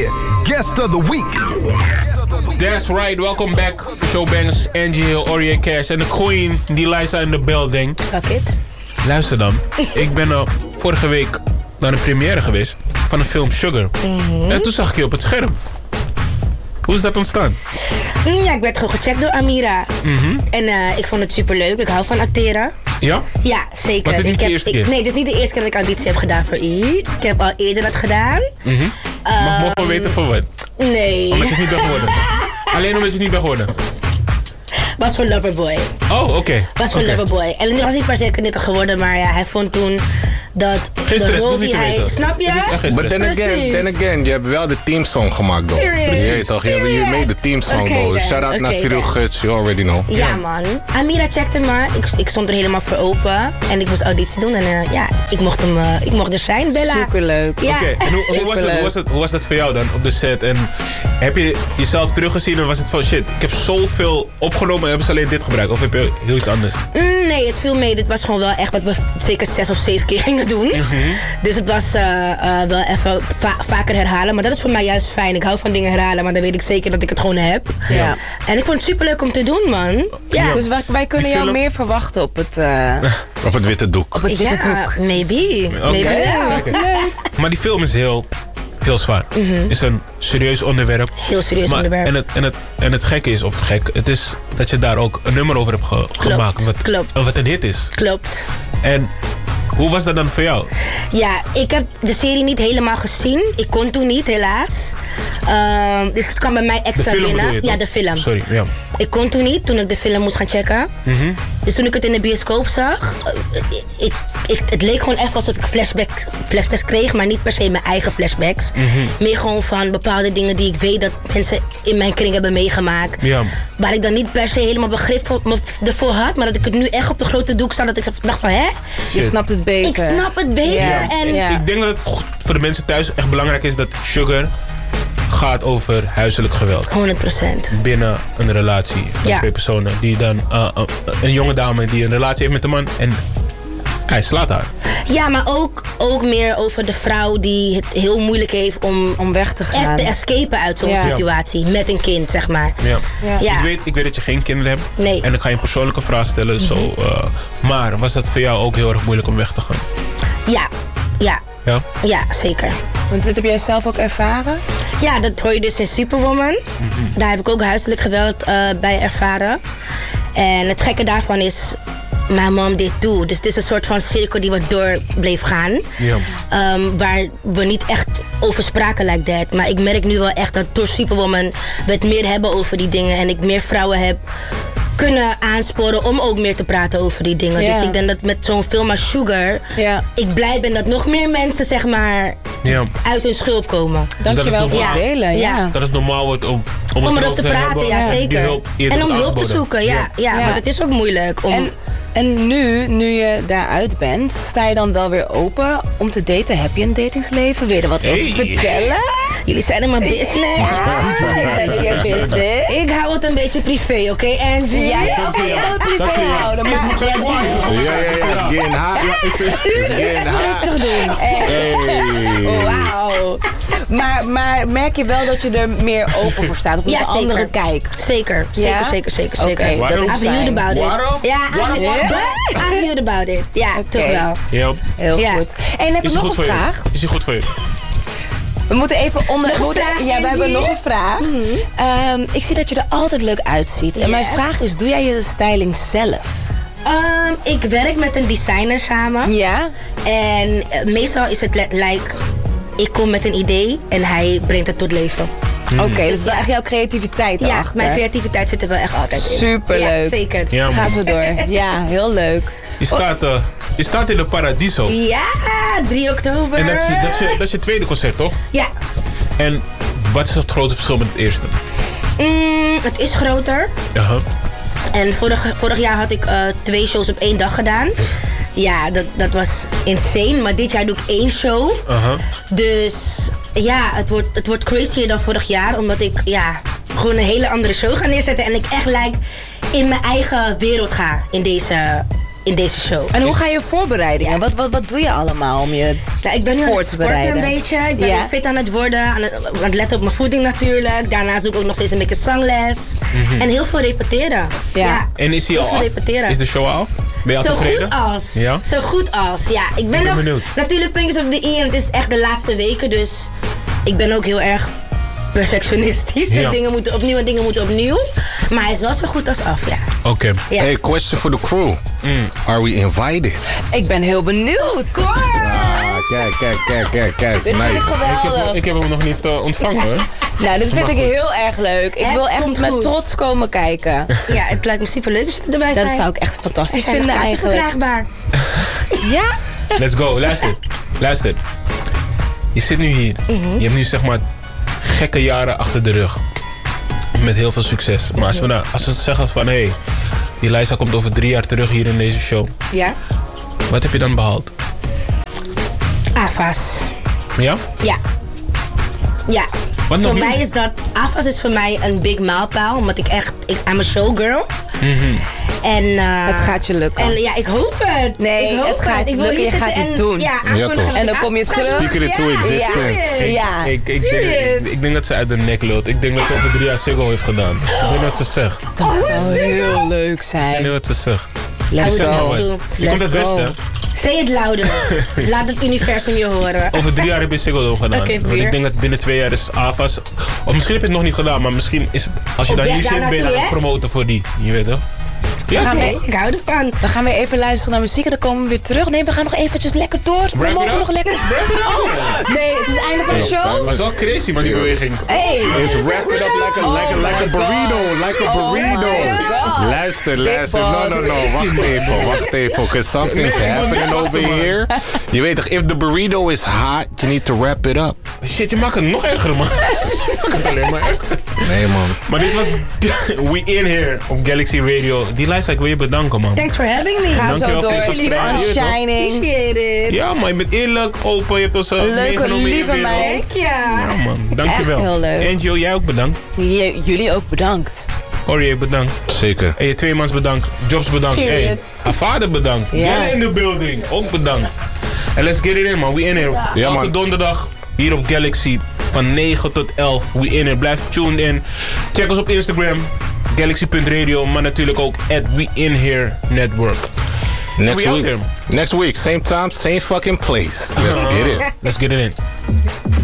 it. Guest of the week. That's right, welcome back. Showbangers, Angie Hill, Orie Cash en de Queen, die Liza in de building. Fuck it. Luister dan, ik ben vorige week naar een première geweest van een film Sugar. En toen zag ik je op het scherm. Hoe is dat ontstaan? Ja, ik werd gewoon gecheckt door Amira. En ik vond het superleuk. Ik hou van acteren. Ja? Ja, zeker. Was dit niet de eerste keer? Nee, dit is niet de eerste keer dat ik auditie heb gedaan voor iets. Ik heb al eerder dat gedaan. Mogen we weten voor wat? Nee. Omdat je het niet bent geworden. Alleen omdat je het niet bent geworden. Was voor Loverboy. Oh, oké. Was voor Loverboy. En nu was ik per se knittig geworden, maar ja, hij vond toen dat de rol die hij... Snap je? But then again, je hebt wel de teamsong gemaakt, though. Precies, toch? Je made de teamsong, though. Shout out naar Cyril Guts, you already know. Ja, man. Amira checkte me. Ik stond er helemaal voor open. En ik moest auditie doen. En ja, ik mocht er zijn, Bella. Superleuk. Ja. Oké, en hoe was dat voor jou dan op de set? En heb je jezelf teruggezien en was het van shit, ik heb zoveel opgenomen en hebben ze alleen dit gebruikt? Of heb je heel iets anders? Nee, het viel mee. Dit was gewoon wel echt wat we zeker 6 of 7 keer gingen doen. Dus het was wel even vaker herhalen. Maar dat is voor mij juist fijn. Ik hou van dingen herhalen, maar dan weet ik zeker dat ik het gewoon heb. Ja. En ik vond het superleuk om te doen, man. Ja. Dus wij kunnen jou meer verwachten op het... Of het witte doek. Op het witte doek. Maybe. Oké. Maybe wel. Maar die film is heel zwaar. Is een serieus onderwerp. Heel serieus onderwerp. En het gekke is, of gek, het is dat je daar ook een nummer over hebt gemaakt. Wat een hit is. Klopt. En hoe was dat dan voor jou? Ja, ik heb de serie niet helemaal gezien. Ik kon toen niet, helaas. Dus het kwam bij mij extra de film binnen. Je, ja, de film. Sorry, ja. Ik kon toen niet, toen ik de film moest gaan checken. Dus toen ik het in de bioscoop zag... het leek gewoon even alsof ik flashbacks kreeg, maar niet per se mijn eigen flashbacks. Meer gewoon van bepaalde dingen die ik weet dat mensen in mijn kring hebben meegemaakt. Ja. Waar ik dan niet per se helemaal begrip ervoor had, maar dat ik het nu echt op de grote doek zag, dat ik dacht van, hè? Je snapt het beter. Ik snap het beter. Ja. En Ik denk dat het voor de mensen thuis echt belangrijk is dat Sugar gaat over huiselijk geweld. 100%. Binnen een relatie van twee personen. Die dan, een jonge dame die een relatie heeft met een man en hij slaat haar. Ja, maar ook meer over de vrouw die het heel moeilijk heeft om weg te gaan. echt te escapen uit zo'n situatie. Met een kind, zeg maar. Ja. Ik weet dat je geen kinderen hebt. Nee. En dan ga je een persoonlijke vraag stellen. Maar was dat voor jou ook heel erg moeilijk om weg te gaan? Ja, zeker. Want dit heb jij zelf ook ervaren? Ja, dat hoor je dus in Superwoman. Daar heb ik ook huiselijk geweld bij ervaren. En het gekke daarvan is, mijn mom dit doet. Dus het is een soort van cirkel die wat door bleef gaan. Ja. Waar we niet echt over spraken like that. Maar ik merk nu wel echt dat door Superwoman we het meer hebben over die dingen. En ik meer vrouwen heb kunnen aansporen om ook meer te praten over die dingen. Ja. Dus ik denk dat met zo'n film als Sugar, ik blij ben dat nog meer mensen zeg maar uit hun schulp komen. Dankjewel voor het delen. Ja. Dat het normaal wordt om erover te praten, hebben, ja zeker. En om hulp te zoeken, ja. Maar het is ook moeilijk om... En nu je daaruit bent, sta je dan wel weer open om te daten? Heb je een datingsleven? Wil je er wat over vertellen? Jullie zijn in mijn business. Je business. Ik hou het een beetje privé, oké, Angie? Ja, dat is privé houden. Ja, it's getting hot. It's getting hot. Rustig doen. Wauw. Maar merk je wel dat je er meer open voor staat? Of met een andere kijk? Zeker. Zeker. Oké, dat is I've heard about it. Ja, I've heard about it. Ja, toch wel. Heel goed. En heb ik nog een vraag? Is die goed voor je? We moeten even we hebben nog een vraag. Ik zie dat je er altijd leuk uitziet. En mijn vraag is, doe jij je styling zelf? Ik werk met een designer samen. Ja. En meestal is het ik kom met een idee en hij brengt het tot leven. Oké, dus wel echt jouw creativiteit erachter. Ja, mijn creativiteit zit er wel echt altijd in. Superleuk. Ja, zeker. Ja, ga zo door. Ja, heel leuk. Je staat in de Paradiso. Ja, 3 oktober. En dat is je tweede concert, toch? Ja. En wat is het grote verschil met het eerste? Het is groter. En vorig jaar had ik 2 shows op 1 dag gedaan. Ja, dat was insane. Maar dit jaar doe ik 1 show. Dus ja, het wordt crazier dan vorig jaar. Omdat ik gewoon een hele andere show ga neerzetten. En ik echt in mijn eigen wereld ga in in deze show. En hoe ga je voorbereidingen? Ja. Wat doe je allemaal om je ik ben nu aan het sporten een beetje. Ik ben fit aan het worden. Aan het letten op mijn voeding natuurlijk. Daarnaast doe ik ook nog steeds een beetje zangles. En heel veel repeteren. Ja. En is die al af? Is de show af? Ben je al tevreden? Zo goed als. Ja? Zo goed als, ja. Ik ben nog benieuwd. Natuurlijk puntjes op de i en het is echt de laatste weken. Dus ik ben ook heel erg perfectionistisch. Dus dingen moeten opnieuw en dingen moeten opnieuw. Maar hij is wel zo goed als af, ja. Oké. Ja. Hey, question for the crew. Are we invited? Ik ben heel benieuwd. Kijk. Dit vind ik geweldig. Ik heb hem nog niet ontvangen, hoor. Nou, dit vind ik heel erg leuk. Ik wil echt met trots komen kijken. Ja, het lijkt me super leuk dus erbij zijn. Dat zou ik echt fantastisch vinden eigenlijk. Verkrijgbaar. Ja? Let's go. Luister. Je zit nu hier. Je hebt nu zeg maar gekke jaren achter de rug. Met heel veel succes. Maar als we zeggen van hé, die Liza komt over 3 jaar terug hier in deze show. Ja. Wat heb je dan behaald? AFAS. Ja? Ja. Voor mij is dat... AFAS is voor mij een big mijlpaal. Omdat I'm a showgirl. En, het gaat je lukken. En ja, ik hoop het. Nee, het gaat je lukken. Je gaat het doen. Ja, toch. En dan kom je terug. Speak it into existence. Ja. Ik denk dat ze uit de nek lult. Ik denk dat ze over 3 jaar Ziggo heeft gedaan. Ik denk dat ze zegt. Dat zou heel leuk zijn. Ik denk dat ze zegt. Let's go. Je komt het beste. Say it louder. Laat het universum je horen. Over 3 jaar heb je Ziggo gedaan. Okay, want ik denk dat binnen 2 jaar is AFAS. Of misschien heb je het nog niet gedaan, maar misschien is het. Als je dan hier zit, ben je aan het promoten voor die. Je weet toch? Ja, ik hou ervan. We gaan weer even luisteren naar muziek en dan komen we weer terug. Nee, we gaan nog eventjes lekker door. We mogen nog lekker... Nee, het is het einde van de show. Het was wel crazy, maar die beweging. Hey. It's wrap it up like a burrito. Like a burrito. Luister. No. Wacht even. Because something's happening over here. Je weet toch, if the burrito is hot, you need to wrap it up. Shit, je maakt het nog erger, man. Je maakt het alleen maar erger. Nee, man. Maar dit was We In Here op Galaxy Radio. Die lijst wil je bedanken, man. Thanks for having me. Ga zo door. Keep on shining. Appreciate it. Ja, maar je bent eerlijk, open. Je hebt ons leuke, lieve meid. Ja, man. Dankjewel. Echt heel leuk. Angel, jij ook bedankt. Jullie ook bedankt. Orië, bedankt. Zeker. En je tweemans bedankt. Jobs bedankt. Hey, haar vader bedankt. Jelle in the building. Ook bedankt. En let's get it in, man. We in here. Ja, elke donderdag hier op Galaxy. Van 9 tot 11. We in here. Blijf tuned in. Check ons op Instagram. Galaxy.radio. Maar natuurlijk ook @We In Here Network. Next week, same time, same fucking place. Let's get it. Let's get it in.